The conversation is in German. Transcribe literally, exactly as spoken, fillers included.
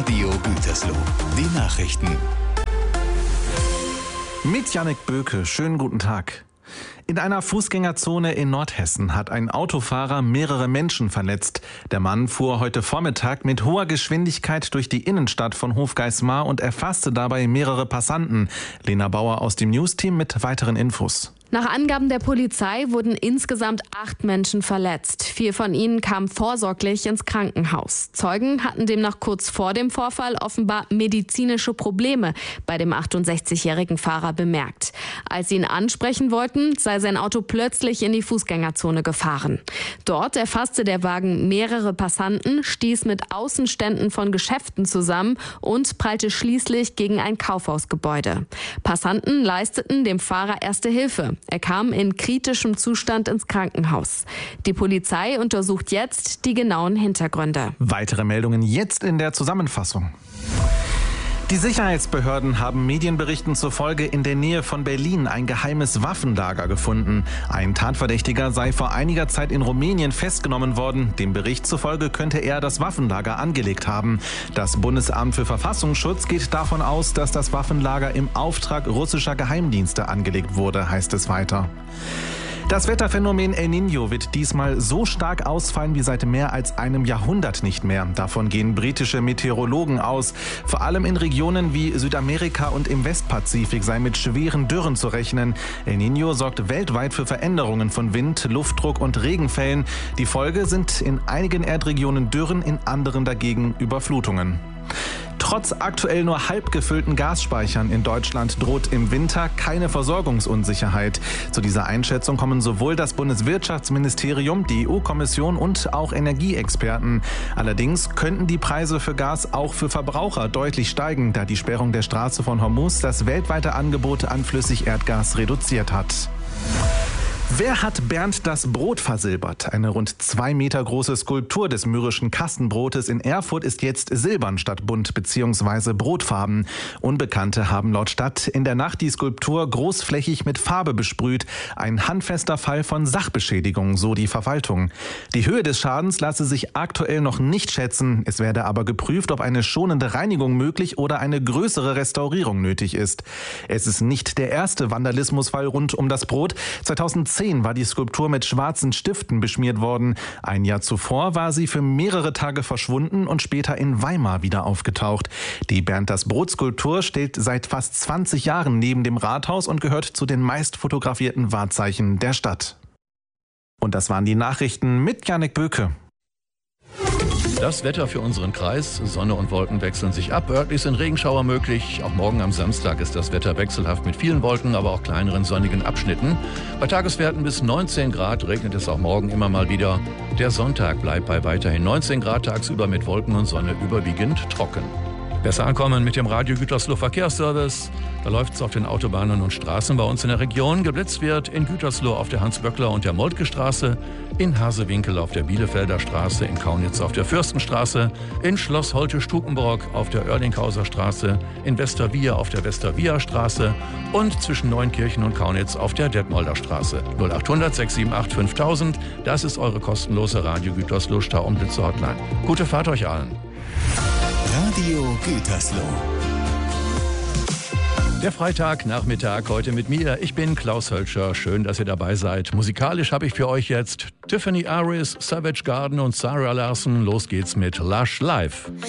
Radio Gütersloh. Die Nachrichten. Mit Jannik Böke, schönen guten Tag. In einer Fußgängerzone in Nordhessen hat ein Autofahrer mehrere Menschen verletzt. Der Mann fuhr heute Vormittag mit hoher Geschwindigkeit durch die Innenstadt von Hofgeismar und erfasste dabei mehrere Passanten. Lena Bauer aus dem Newsteam mit weiteren Infos. Nach Angaben der Polizei wurden insgesamt acht Menschen verletzt. Vier von ihnen kamen vorsorglich ins Krankenhaus. Zeugen hatten demnach kurz vor dem Vorfall offenbar medizinische Probleme bei dem achtundsechzigjährigen Fahrer bemerkt. Als sie ihn ansprechen wollten, sei sein Auto plötzlich in die Fußgängerzone gefahren. Dort erfasste der Wagen mehrere Passanten, stieß mit Außenständen von Geschäften zusammen und prallte schließlich gegen ein Kaufhausgebäude. Passanten leisteten dem Fahrer erste Hilfe. Er kam in kritischem Zustand ins Krankenhaus. Die Polizei untersucht jetzt die genauen Hintergründe. Weitere Meldungen jetzt in der Zusammenfassung. Die Sicherheitsbehörden haben Medienberichten zufolge in der Nähe von Berlin ein geheimes Waffenlager gefunden. Ein Tatverdächtiger sei vor einiger Zeit in Rumänien festgenommen worden. Dem Bericht zufolge könnte er das Waffenlager angelegt haben. Das Bundesamt für Verfassungsschutz geht davon aus, dass das Waffenlager im Auftrag russischer Geheimdienste angelegt wurde, heißt es weiter. Das Wetterphänomen El Niño wird diesmal so stark ausfallen wie seit mehr als einem Jahrhundert nicht mehr. Davon gehen britische Meteorologen aus. Vor allem in Regionen wie Südamerika und im Westpazifik sei mit schweren Dürren zu rechnen. El Niño sorgt weltweit für Veränderungen von Wind, Luftdruck und Regenfällen. Die Folge sind in einigen Erdregionen Dürren, in anderen dagegen Überflutungen. Trotz aktuell nur halb gefüllten Gasspeichern in Deutschland droht im Winter keine Versorgungsunsicherheit. Zu dieser Einschätzung kommen sowohl das Bundeswirtschaftsministerium, die E U-Kommission und auch Energieexperten. Allerdings könnten die Preise für Gas auch für Verbraucher deutlich steigen, da die Sperrung der Straße von Hormuz das weltweite Angebot an Flüssigerdgas reduziert hat. Wer hat Bernd das Brot versilbert? Eine rund zwei Meter große Skulptur des mürrischen Kastenbrotes in Erfurt ist jetzt silbern statt bunt bzw. brotfarben. Unbekannte haben laut Stadt in der Nacht die Skulptur großflächig mit Farbe besprüht. Ein handfester Fall von Sachbeschädigung, so die Verwaltung. Die Höhe des Schadens lasse sich aktuell noch nicht schätzen. Es werde aber geprüft, ob eine schonende Reinigung möglich oder eine größere Restaurierung nötig ist. Es ist nicht der erste Vandalismusfall rund um das Brot. zweitausendzehn war die Skulptur mit schwarzen Stiften beschmiert worden. Ein Jahr zuvor war sie für mehrere Tage verschwunden und später in Weimar wieder aufgetaucht. Die Bernd das Brot-Skulptur steht seit fast zwanzig Jahren neben dem Rathaus und gehört zu den meist fotografierten Wahrzeichen der Stadt. Und das waren die Nachrichten mit Jannik Böke. Das Wetter für unseren Kreis. Sonne und Wolken wechseln sich ab. Örtlich sind Regenschauer möglich. Auch morgen am Samstag ist das Wetter wechselhaft mit vielen Wolken, aber auch kleineren sonnigen Abschnitten. Bei Tageswerten bis neunzehn Grad regnet es auch morgen immer mal wieder. Der Sonntag bleibt bei weiterhin neunzehn Grad tagsüber mit Wolken und Sonne überwiegend trocken. Besser ankommen mit dem Radio Gütersloh Verkehrsservice. Da läuft es auf den Autobahnen und Straßen bei uns in der Region. Geblitzt wird in Gütersloh auf der Hans-Böckler und der Moltke-Straße, in Hasewinkel auf der Bielefelder Straße, in Kaunitz auf der Fürstenstraße, in Schloss Holte-Stukenbrock auf der Oerlinghauser Straße, in Westerwier auf der Westerwier-Straße und zwischen Neunkirchen und Kaunitz auf der Detmolder Straße. null achthundert sechs sieben acht fünftausend, das ist eure kostenlose Radio Gütersloh Stau- und Blitze-Hotline. Gute Fahrt euch allen. Radio Gütersloh. Der Freitagnachmittag heute mit mir. Ich bin Klaus Hölscher. Schön, dass ihr dabei seid. Musikalisch habe ich für euch jetzt Tiffany Aris, Savage Garden und Sarah Larson. Los geht's mit Lush Live.